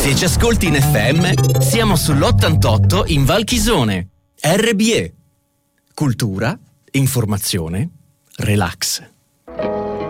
Se ci ascolti in FM, siamo sull'88 in Val Chisone. RBE. Cultura, informazione, relax.